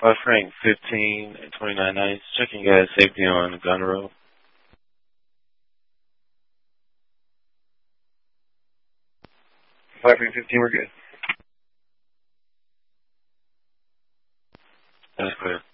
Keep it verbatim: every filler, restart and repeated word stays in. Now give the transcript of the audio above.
Five Frank fifteen and twenty-nine nice. Checking guys safety on gun row. Five Frank fifteen, we're good. That's clear.